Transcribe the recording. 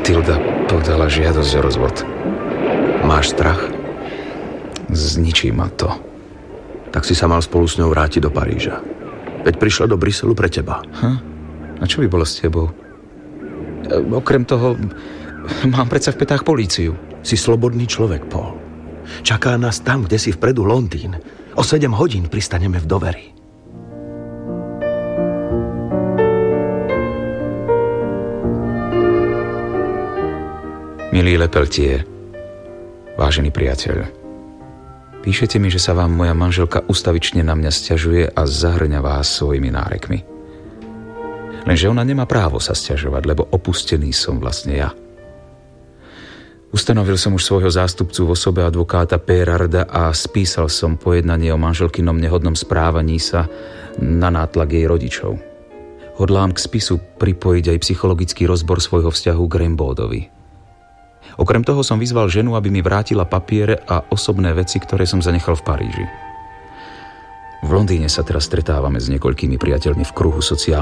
Tilda podala žiadosť o rozvod. Máš strach? Zničí ma to. Tak si sa mal spolu s ňou vrátiť do Paríža. Veď prišla do Bruselu pre teba. A čo by bolo s tebou? Okrem toho, mám predsa v petách políciu. Si slobodný človek, Paul. Čaká nás tam, kde si vpredu Londýn. O 7 hodín pristaneme v Doveri. Milý Lepeltier, vážený priateľ, píšete mi, že sa vám moja manželka ustavične na mňa sťažuje a zahrňa vás svojimi nárekmi. Lenže ona nemá právo sa sťažovať, lebo opustený som vlastne ja. Ustanovil som už svojho zástupcu v osobe advokáta Pérarda a spísal som pojednanie o manželkynom nehodnom správaní sa na nátlak jej rodičov. Hodlám k spisu pripojiť aj psychologický rozbor svojho vzťahu k Rambaudovi. Okrem toho som vyzval ženu, aby mi vrátila papiere a osobné veci, ktoré som zanechal v Paríži. V Londýne sa teraz stretávame s niekoľkými priateľmi v kruhu sociálnych